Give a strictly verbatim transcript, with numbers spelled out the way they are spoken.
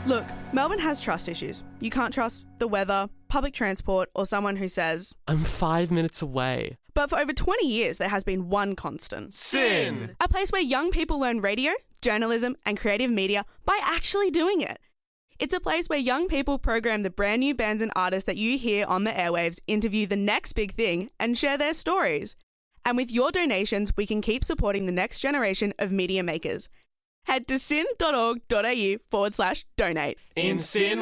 Look, Melbourne has trust issues. You can't trust the weather, public transport, or someone who says, I'm five minutes away. But for over twenty years, there has been one constant. Sin! A place where young people learn radio, journalism, and creative media by actually doing it. It's a place where young people program the brand new bands and artists that you hear on the airwaves, interview the next big thing, and share their stories. And with your donations, we can keep supporting the next generation of media makers. Head to sin.org.au forward slash donate. In Sin